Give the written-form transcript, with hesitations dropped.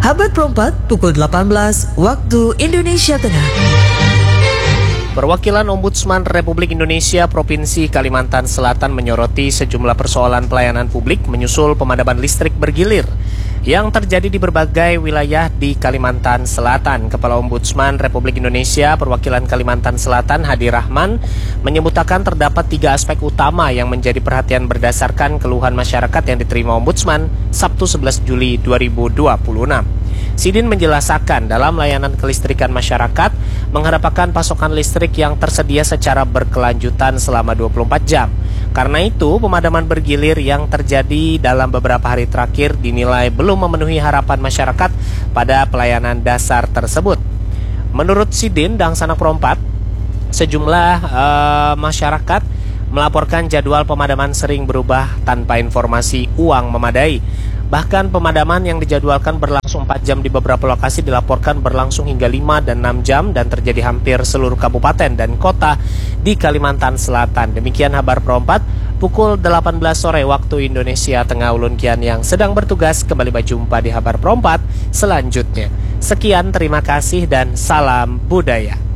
Habat Perempat pukul 18 waktu Indonesia Tengah. Perwakilan Ombudsman Republik Indonesia Provinsi Kalimantan Selatan menyoroti sejumlah persoalan pelayanan publik menyusul pemadaman listrik bergilir yang terjadi di berbagai wilayah di Kalimantan Selatan. Kepala Ombudsman Republik Indonesia Perwakilan Kalimantan Selatan Hadi Rahman menyebutkan terdapat 3 aspek utama yang menjadi perhatian berdasarkan keluhan masyarakat yang diterima Ombudsman Sabtu 11 Juli 2026. Sidin menjelaskan dalam layanan kelistrikan masyarakat mengharapkan pasokan listrik yang tersedia secara berkelanjutan selama 24 jam. Karena itu, pemadaman bergilir yang terjadi dalam beberapa hari terakhir dinilai belum memenuhi harapan masyarakat pada pelayanan dasar tersebut. Menurut Sidin Dangsana Perempat, sejumlah masyarakat melaporkan jadwal pemadaman sering berubah tanpa informasi uang memadai. Bahkan pemadaman yang dijadwalkan berlangsung 4 jam di beberapa lokasi dilaporkan berlangsung hingga 5 dan 6 jam dan terjadi hampir seluruh kabupaten dan kota di Kalimantan Selatan. Demikian Habar Perempat pukul 18 sore waktu Indonesia Tengah. Ulun Kian yang sedang bertugas kembali berjumpa di Habar Perempat selanjutnya. Sekian, terima kasih dan salam budaya.